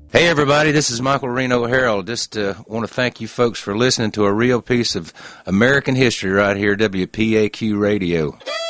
Hey everybody, this is Michael Reno Harold. Just want to thank you folks for listening to a real piece of American history right here, WPAQ Radio.